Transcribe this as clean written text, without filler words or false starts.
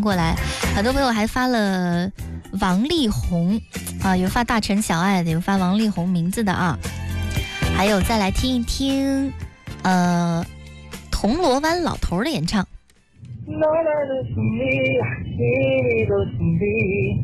过来。很多朋友还发了王力宏啊，有发大城小爱的，有发王力宏名字的啊，还有再来听一听铜锣湾老头的演唱。